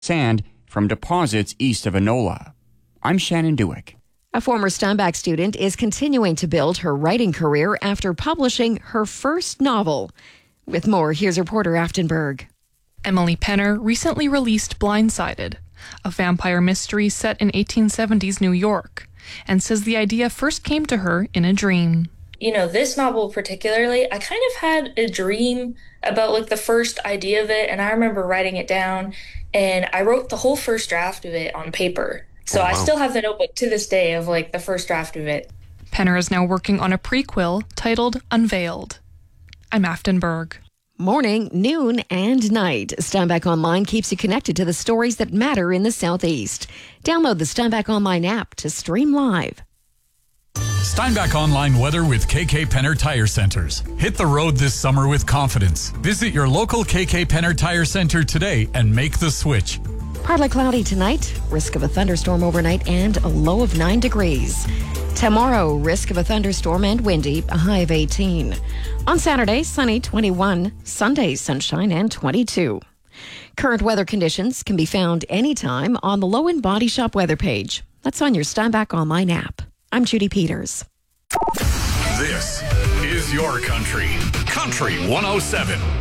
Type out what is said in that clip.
sand from deposits east of Enola. I'm Shannon Dewick. A former Steinbach student is continuing to build her writing career after publishing her first novel. With more, here's reporter Afton Berg. Emily Penner recently released Blindsided, a vampire mystery set in 1870s New York, and says the idea first came to her in a dream. You know, this novel particularly, I kind of had a dream about the first idea of it, and I remember writing it down, and I wrote the whole first draft of it on paper. So I still have the notebook to this day of the first draft of it. Penner is now working on a prequel titled Unveiled. I'm Afton Berg. Morning, noon, and night. Steinbach Online keeps you connected to the stories that matter in the Southeast. Download the Steinbach Online app to stream live. Steinbach Online weather with KK Penner Tire Centers. Hit the road this summer with confidence. Visit your local KK Penner Tire Center today and make the switch. Partly cloudy tonight, risk of a thunderstorm overnight, and a low of 9 degrees. Tomorrow, risk of a thunderstorm and windy, a high of 18. On Saturday, sunny, 21. Sunday, sunshine, and 22. Current weather conditions can be found anytime on the Low End Body Shop weather page. That's on your Steinbach Online app. I'm Judy Peters. This is your country. Country 107.